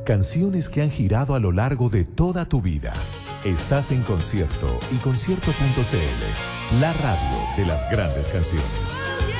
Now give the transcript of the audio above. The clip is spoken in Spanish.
Canciones que han girado a lo largo de toda tu vida. Estás en Concierto y concierto.cl, la radio de las grandes canciones.